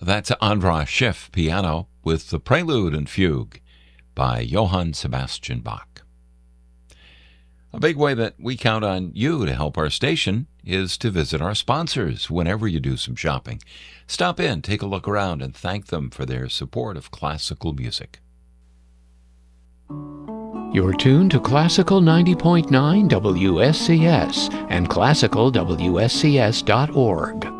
That's Andras Schiff piano with the Prelude and Fugue by Johann Sebastian Bach. A big way that we count on you to help our station is to visit our sponsors whenever you do some shopping. Stop in, take a look around, and thank them for their support of classical music. You're tuned to Classical 90.9 WSCS and classicalwscs.org.